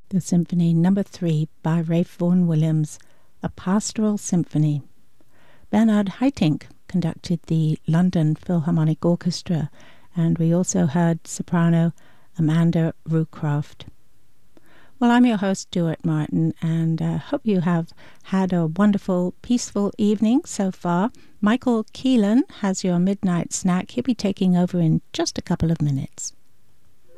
The Symphony Number 3 by Ralph Vaughan Williams, a pastoral symphony. Bernard Haitink conducted the London Philharmonic Orchestra, and we also heard soprano Amanda Rucroft. Well, I'm your host, Stuart Martin, and I hope you have had a wonderful, peaceful evening so far. Michael Keelan has your midnight snack. He'll be taking over in just a couple of minutes.